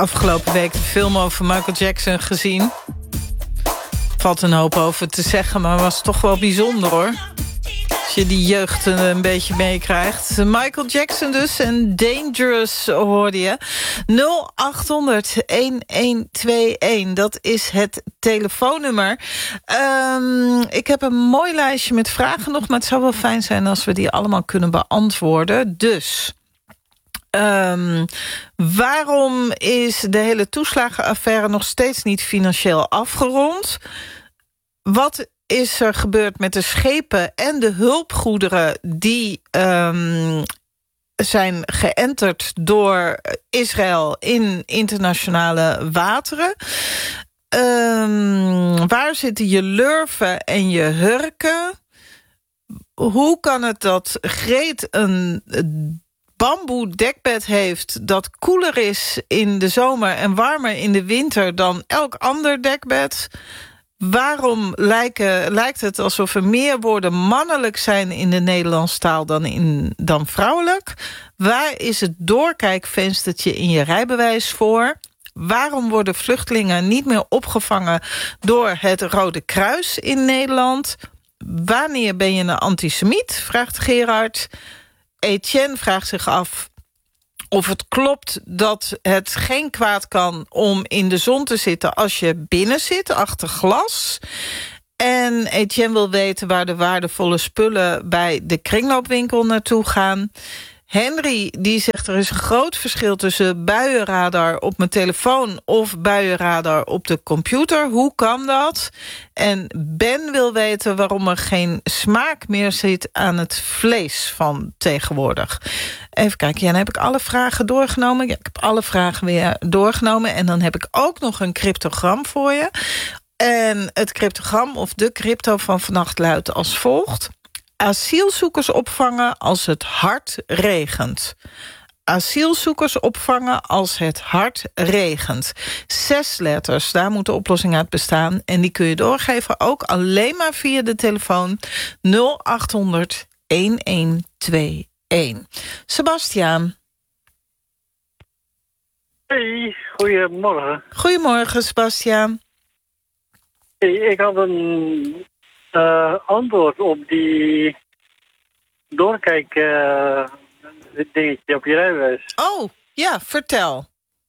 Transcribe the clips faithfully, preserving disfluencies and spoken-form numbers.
afgelopen week de film over Michael Jackson gezien. Valt een hoop over te zeggen, maar was toch wel bijzonder, hoor. Als je die jeugd een beetje meekrijgt. Michael Jackson dus en Dangerous hoorde je. nul acht honderd een twee een, dat is het telefoonnummer. Um, ik heb een mooi lijstje met vragen nog, maar het zou wel fijn zijn als we die allemaal kunnen beantwoorden. Dus... Um, waarom is de hele toeslagenaffaire nog steeds niet financieel afgerond? Wat is er gebeurd met de schepen en de hulpgoederen die um, zijn geënterd door Israël in internationale wateren? Um, waar zitten je lurven en je hurken? Hoe kan het dat Greet een bamboe dekbed heeft dat koeler is in de zomer en warmer in de winter dan elk ander dekbed? Waarom lijken, lijkt het alsof er meer woorden mannelijk zijn in de Nederlandse taal dan, in, dan vrouwelijk? Waar is het doorkijkvenstertje in je rijbewijs voor? Waarom worden vluchtelingen niet meer opgevangen door het Rode Kruis in Nederland? Wanneer ben je een antisemiet, vraagt Gerard. Etienne vraagt zich af of het klopt dat het geen kwaad kan om in de zon te zitten als je binnen zit, achter glas. En Etienne wil weten waar de waardevolle spullen bij de kringloopwinkel naartoe gaan. Henry die zegt er is een groot verschil tussen buienradar op mijn telefoon of buienradar op de computer. Hoe kan dat? En Ben wil weten waarom er geen smaak meer zit aan het vlees van tegenwoordig. Even kijken, ja, dan heb ik alle vragen doorgenomen. Ja, ik heb alle vragen weer doorgenomen. En dan heb ik ook nog een cryptogram voor je. En het cryptogram of de crypto van vannacht luidt als volgt. Asielzoekers opvangen als het hard regent. Asielzoekers opvangen als het hard regent. Zes letters, daar moet de oplossing uit bestaan. En die kun je doorgeven ook alleen maar via de telefoon nul acht honderd een twee een. Sebastiaan. Hey, goedemorgen. Goedemorgen, Sebastiaan. Hey, ik had een uh, antwoord op die doorkijk uh, dingetje op je rijbewijs. Oh, ja, vertel.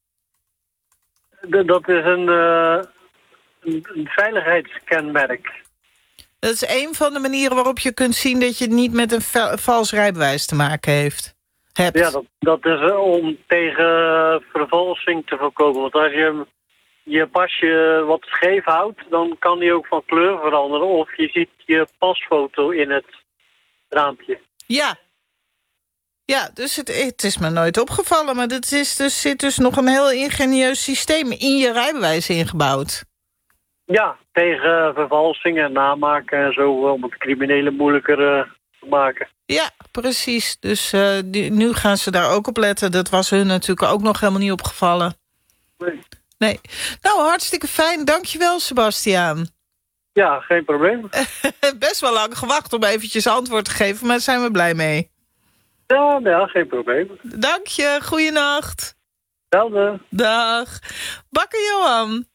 D- dat is een, uh, een, een veiligheidskenmerk. Dat is een van de manieren waarop je kunt zien dat je niet met een va- vals rijbewijs te maken heeft. Hebt. Ja, dat, dat is uh, om tegen vervalsing te voorkomen. Want als je je pasje wat scheef houdt, dan kan die ook van kleur veranderen. Of je ziet je pasfoto in het raampje. Ja. Ja, dus het, het is me nooit opgevallen. Maar er is dus, zit dus nog een heel ingenieus systeem in je rijbewijs ingebouwd. Ja, tegen vervalsing en namaken en zo, om het criminele moeilijker uh, te maken. Ja, precies. Dus uh, die, nu gaan ze daar ook op letten. Dat was hun natuurlijk ook nog helemaal niet opgevallen. Nee. Nee. Nou, hartstikke fijn. Dankjewel, Sebastiaan. Ja, geen probleem. Best wel lang gewacht om eventjes antwoord te geven, maar daar zijn we blij mee. Ja, ja, geen probleem. Dank je. Goeienacht. Hetzelfde. Dag. Bakker Johan.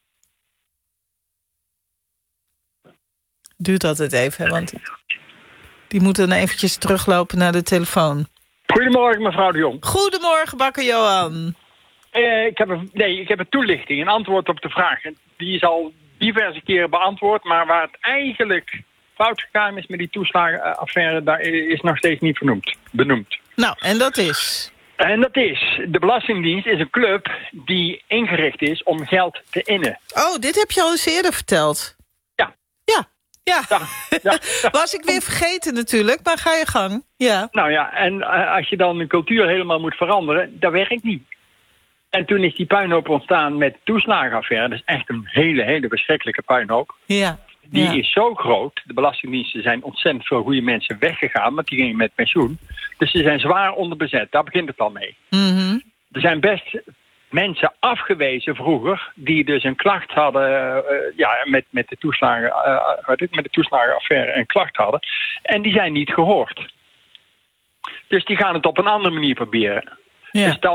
Duurt altijd even, hè, want die moeten dan eventjes teruglopen naar de telefoon. Goedemorgen, mevrouw de Jong. Goedemorgen, Bakker Johan. Uh, ik, heb een, nee, ik heb een toelichting, een antwoord op de vraag. Die is al diverse keren beantwoord, maar waar het eigenlijk fout gegaan is met die toeslagenaffaire, daar is nog steeds niet vernoemd, benoemd. Nou, en dat is? En dat is, de Belastingdienst is een club die ingericht is om geld te innen. Oh, dit heb je al eens eerder verteld. Ja. Ja. Ja, ja, ja. Was ik weer vergeten natuurlijk, maar ga je gang. Ja. Nou ja, en uh, als je dan een cultuur helemaal moet veranderen, dat werkt niet. En toen is die puinhoop ontstaan met de toeslagenaffaire. Dat is echt een hele, hele verschrikkelijke puinhoop. Ja. Die ja. is zo groot. De belastingdiensten zijn ontzettend veel goede mensen weggegaan, want die gingen met pensioen. Dus ze zijn zwaar onderbezet. Daar begint het al mee. Mm-hmm. Er zijn best mensen afgewezen vroeger, die dus een klacht hadden, uh, ja, met, met, de toeslagen, uh, met de toeslagenaffaire een klacht hadden. En die zijn niet gehoord. Dus die gaan het op een andere manier proberen. Ja. Dus dan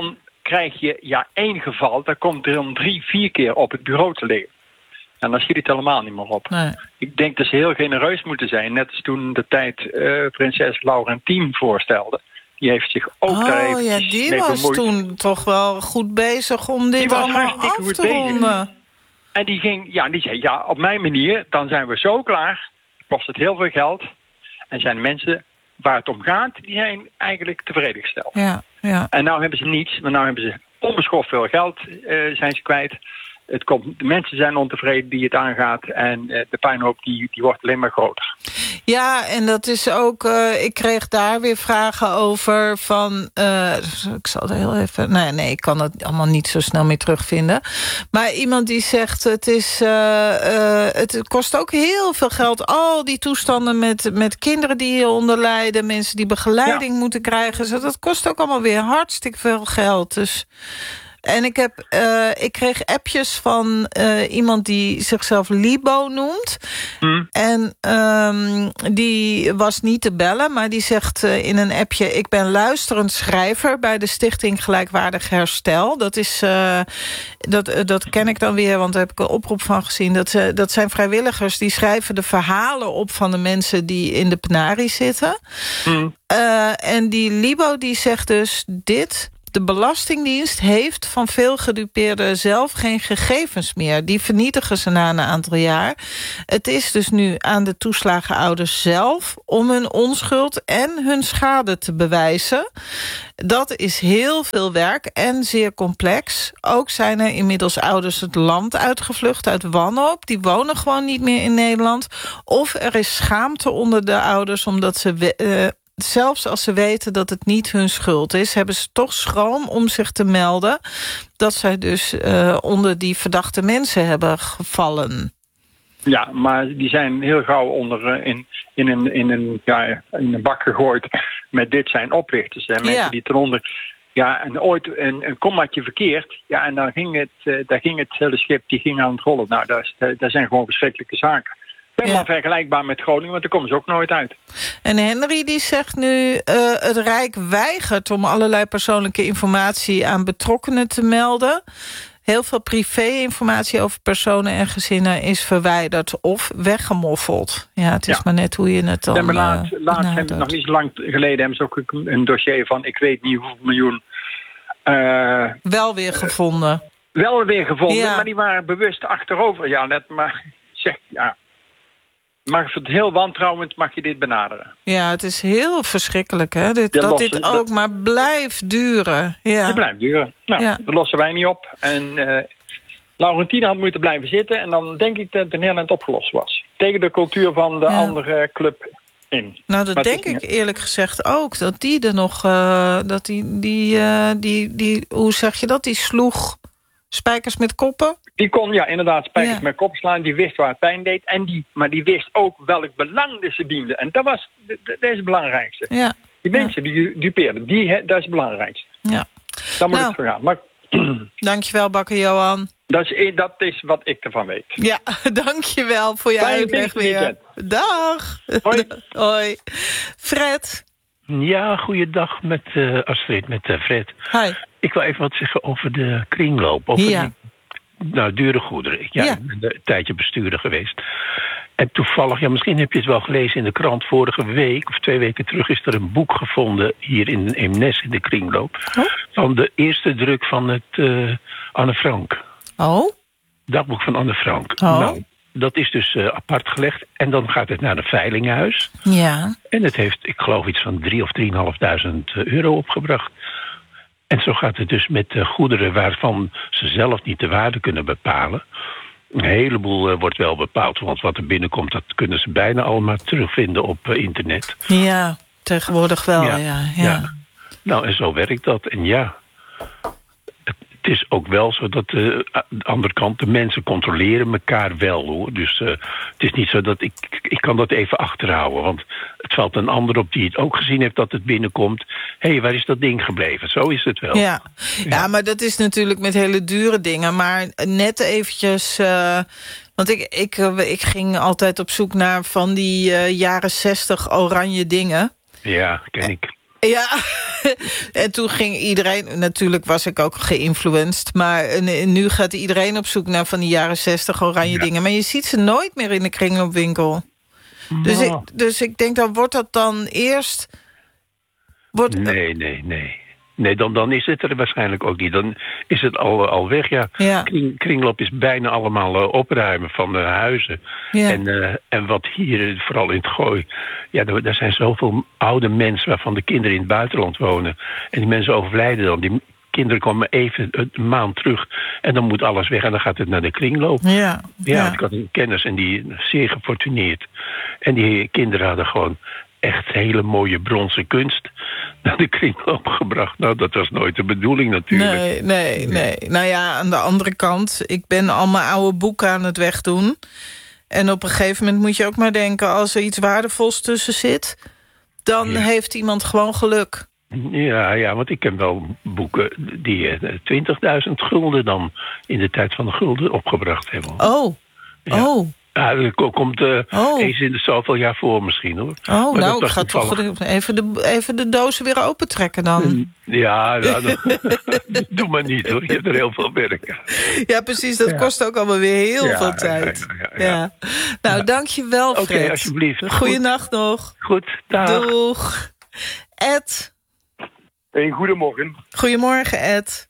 krijg je ja één geval, daar komt er om drie, vier keer op het bureau te liggen. En dan schiet het helemaal niet meer op. Nee. Ik denk dat ze heel genereus moeten zijn. Net als toen de tijd uh, prinses Laurentien voorstelde. Die heeft zich ook oh, daar even ja, die mee was bemoeid. toen toch wel goed bezig om dit Die was allemaal hartstikke af goed te bezig. ronden. En die ging, ja, die zei, ja, op mijn manier, dan zijn we zo klaar. Kost het heel veel geld. En zijn de mensen waar het om gaat, die zijn eigenlijk tevreden gesteld. Ja, ja. En nou hebben ze niets, maar nou hebben ze onbeschoft veel geld uh, zijn ze kwijt. Het komt, de mensen zijn ontevreden die het aangaat. En uh, de puinhoop die, die wordt alleen maar groter. Ja, en dat is ook... Uh, ik kreeg daar weer vragen over van... Uh, ik zal er heel even... Nee, nee, ik kan het allemaal niet zo snel meer terugvinden. Maar iemand die zegt... Het, is, uh, uh, het kost ook heel veel geld. Al die toestanden met, met kinderen die hieronder lijden. Mensen die begeleiding ja. moeten krijgen. Dus dat kost ook allemaal weer hartstikke veel geld. Dus... En ik, heb, uh, ik kreeg appjes van uh, iemand die zichzelf Libo noemt. Mm. En um, die was niet te bellen, maar die zegt uh, in een appje... ik ben luisterend schrijver bij de Stichting Gelijkwaardig Herstel. Dat, is, uh, dat, uh, dat ken ik dan weer, want daar heb ik een oproep van gezien. Dat, uh, dat zijn vrijwilligers die schrijven de verhalen op... van de mensen die in de penarie zitten. Mm. Uh, en die Libo die zegt dus dit... De Belastingdienst heeft van veel gedupeerden zelf geen gegevens meer. Die vernietigen ze na een aantal jaar. Het is dus nu aan de toeslagenouders zelf om hun onschuld en hun schade te bewijzen. Dat is heel veel werk en zeer complex. Ook zijn er inmiddels ouders het land uitgevlucht uit wanhoop. Die wonen gewoon niet meer in Nederland. Of er is schaamte onder de ouders omdat ze... Uh, Zelfs als ze weten dat het niet hun schuld is... hebben ze toch schroom om zich te melden... dat zij dus uh, onder die verdachte mensen hebben gevallen. Ja, maar die zijn heel gauw onder uh, in, in, een, in, een, ja, in een bak gegooid... met dit zijn oplichters. Hè? Mensen ja. die eronder... Ja, en ooit een, een kommaatje verkeerd... ja, en dan ging het, uh, daar ging het hele schip die ging aan het rollen. Nou, dat, is, dat zijn gewoon verschrikkelijke zaken. Helemaal ja. vergelijkbaar met Groningen, want daar komen ze ook nooit uit. En Henry die zegt nu... Uh, het Rijk weigert om allerlei persoonlijke informatie aan betrokkenen te melden. Heel veel privé-informatie over personen en gezinnen is verwijderd of weggemoffeld. Ja, het is ja. maar net hoe je het dan... Ja, laatst, uh, laatst hebben, nog niet zo lang geleden hebben ze ook een dossier van... ik weet niet hoeveel miljoen... Uh, wel weer gevonden. Uh, wel weer gevonden, ja. maar die waren bewust achterover. Ja, net maar zeg, ja... Maar het heel wantrouwend mag je dit benaderen. Ja, het is heel verschrikkelijk, hè? Dit, dat lossen, dit ook dat... maar blijft duren. Ja. Het blijft duren. Nou, ja. dat lossen wij niet op. En uh, Laurentien had moeten blijven zitten... en dan denk ik dat het in Nederland opgelost was. Tegen de cultuur van de ja. andere club in. Nou, dat maar denk ik eerlijk gezegd ook. Dat die er nog... Uh, dat die, die, uh, die, die, hoe zeg je dat? Die sloeg spijkers met koppen... Die kon ja inderdaad spijkers ja. met kop slaan. Die wist waar het pijn deed. En die, maar die wist ook welk belang ze diende. En dat was de, de, dat is het belangrijkste. Ja. Die mensen ja. die dupeerden, die, dat is het belangrijkste. Ja. Dan moet nou, het vergaan. Maar, dankjewel, Bakker Johan. Dat is, dat is wat ik ervan weet. Ja, dankjewel voor je uitleg weer. Dag. Hoi. Hoi. Fred. Ja, goeiedag met uh, Astrid, met uh, Fred. Hi. Ik wil even wat zeggen over de kringloop. Over ja. die, nou, dure goederen. Ja, ja. Ik ben een tijdje bestuurder geweest. En toevallig, ja, misschien heb je het wel gelezen in de krant... vorige week of twee weken terug is er een boek gevonden... hier in Eemnes in de kringloop... Oh? van de eerste druk van het uh, Anne Frank. Oh? Dagboek van Anne Frank. Oh? Nou, dat is dus uh, apart gelegd. En dan gaat het naar een veilinghuis. Ja. En het heeft, ik geloof, iets van drie of drieënhalfduizend euro opgebracht. En zo gaat het dus met uh, goederen waarvan ze zelf niet de waarde kunnen bepalen. Een heleboel uh, wordt wel bepaald, want wat er binnenkomt... dat kunnen ze bijna allemaal terugvinden op uh, internet. Ja, tegenwoordig wel, ja. ja, ja. ja. Nou, en zo werkt dat. En ja, het, het is ook wel zo dat uh, aan de andere kant... de mensen controleren elkaar wel, hoor. Dus uh, het is niet zo dat ik... Ik kan dat even achterhouden, want het valt een ander op die het ook gezien heeft dat het binnenkomt. Hé, hey, waar is dat ding gebleven? Zo is het wel. Ja. Ja. ja, maar dat is natuurlijk met hele dure dingen. Maar net eventjes... Uh, want ik, ik, ik ging altijd op zoek naar van die uh, jaren zestig oranje dingen. Ja, ken ik. Ja, en toen ging iedereen... Natuurlijk was ik ook geïnfluenced... maar uh, nu gaat iedereen op zoek naar van die jaren zestig oranje ja. dingen. Maar je ziet ze nooit meer in de kringloopwinkel. Dus, Oh. ik, dus ik denk, dan wordt dat dan eerst... Wordt, Nee, nee, nee. Nee, dan, dan is het er waarschijnlijk ook niet. Dan is het al, al weg, ja. Ja. Kring, kringloop is bijna allemaal uh, opruimen van uh, huizen. Ja. En, uh, en wat hier, vooral in het Gooi... Ja, er, er zijn zoveel oude mensen waarvan de kinderen in het buitenland wonen. En die mensen overlijden dan. Die kinderen komen even een maand terug. En dan moet alles weg en dan gaat het naar de kringloop. Ja, Ja, ja. ik had een kennis en die zeer gefortuneerd. En die kinderen hadden gewoon echt hele mooie bronzen kunst naar de kringloop gebracht. Nou, dat was nooit de bedoeling natuurlijk. Nee, nee, nee. Nou ja, aan de andere kant... ik ben al mijn oude boeken aan het wegdoen. En op een gegeven moment moet je ook maar denken... als er iets waardevols tussen zit... dan Ja. heeft iemand gewoon geluk. Ja, ja, want ik ken wel boeken die twintigduizend gulden dan in de tijd van de gulden opgebracht hebben. Oh, Ja. oh, Ja, dat komt uh, Oh. eens in de zoveel jaar voor misschien, hoor. oh. Maar Nou, dat ik was ga toevallig- toch even de, even de dozen weer opentrekken dan. Ja, ja dat, doe maar niet, hoor. Je hebt er heel veel werk aan. Ja, precies. Dat Ja. kost ook allemaal weer heel Ja, veel tijd. ja, ja, ja. Ja. Nou, dank je wel, Oké, Fred. alsjeblieft. Goeienacht nog. Goed, dag. Doeg. Ed. Hey, goedemorgen. Goedemorgen, Ed.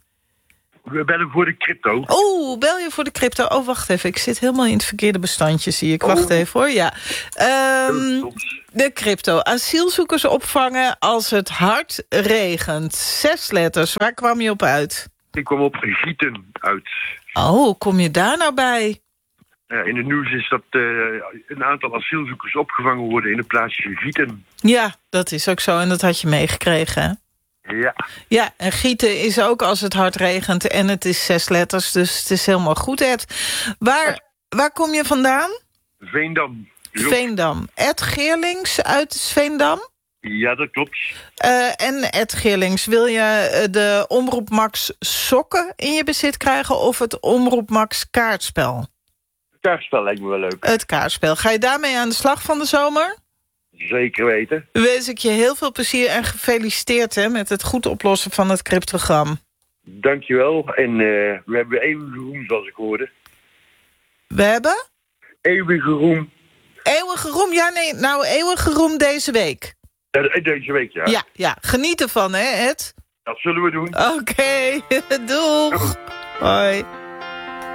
We bellen voor de crypto. Oh, bel je voor de crypto? Oh, wacht even. Ik zit helemaal in het verkeerde bestandje, zie ik. Wacht Oh. even, hoor. Ja. Ehm, de crypto. Asielzoekers opvangen als het hard regent. Zes letters. Waar kwam je op uit? Ik kwam op gieten uit. Oh, kom je daar nou bij? Ja, in het nieuws is dat uh, een aantal asielzoekers opgevangen worden in het plaatsje Gieten. Ja, dat is ook zo. En dat had je meegekregen, hè? Ja, Ja, en gieten is ook als het hard regent en het is zes letters, dus het is helemaal goed, Ed. Waar, waar kom je vandaan? Veendam. Veendam. Ed Geerlings uit Veendam? Ja, dat klopt. Uh, en Ed Geerlings, wil je uh, de Omroep Max sokken in je bezit krijgen of het Omroep Max kaartspel? Kaartspel lijkt me wel leuk. Het kaartspel. Ga je daarmee aan de slag van de zomer? Zeker weten. Wens ik je heel veel plezier en gefeliciteerd hè, met het goed oplossen van het cryptogram. Dankjewel. En uh, we hebben eeuwige roem, zoals ik hoorde. We hebben? Eeuwige roem. Eeuwige roem? Ja, nee, nou eeuwige roem deze week. Ja, deze week, ja. Ja, ja. Geniet ervan, hè, Ed? Dat zullen we doen. Oké, okay. Doeg. Hoi.